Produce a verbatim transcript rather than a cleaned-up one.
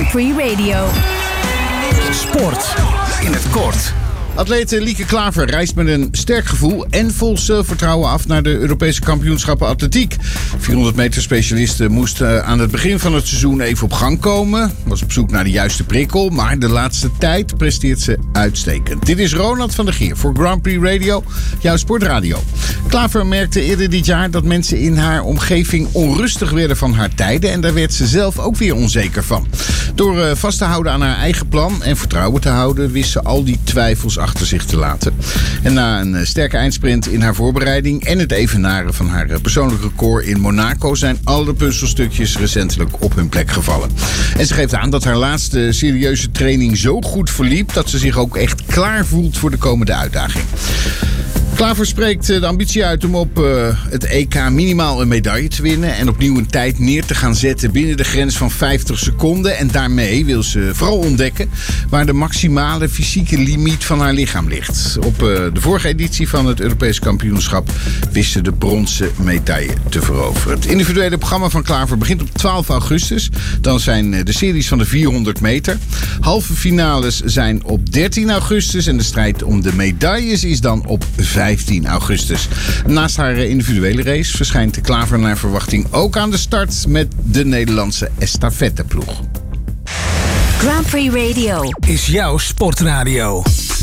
Grand Prix Radio. Sport in het kort. Atlete Lieke Klaver reist met een sterk gevoel en vol zelfvertrouwen af naar de Europese kampioenschappen atletiek. vierhonderd meter specialisten moest aan het begin van het seizoen even op gang komen. Was op zoek naar de juiste prikkel, maar de laatste tijd presteert ze uitstekend. Dit is Ronald van der Geer voor Grand Prix Radio, jouw sportradio. Klaver merkte eerder dit jaar dat mensen in haar omgeving onrustig werden van haar tijden en daar werd ze zelf ook weer onzeker van. Door vast te houden aan haar eigen plan en vertrouwen te houden, wist ze al die twijfels achter zich te laten. En na een sterke eindsprint in haar voorbereiding en het evenaren van haar persoonlijk record in Monaco zijn alle puzzelstukjes recentelijk op hun plek gevallen. En ze geeft aan dat haar laatste serieuze training zo goed verliep dat ze zich ook echt klaar voelt voor de komende uitdaging. Klaver spreekt de ambitie uit om op uh, het E K minimaal een medaille te winnen en opnieuw een tijd neer te gaan zetten binnen de grens van vijftig seconden. En daarmee wil ze vooral ontdekken waar de maximale fysieke limiet van haar lichaam ligt. Op uh, de vorige editie van het Europees kampioenschap wist ze de bronzen medaille te veroveren. Het individuele programma van Klaver begint op twaalf augustus. Dan zijn de series van de vierhonderd meter. Halve finales zijn op dertien augustus en de strijd om de medailles is dan op vijftien augustus. Naast haar individuele race verschijnt de Klaver naar verwachting ook aan de start met de Nederlandse estafetteploeg. Grand Prix Radio Is jouw sportradio.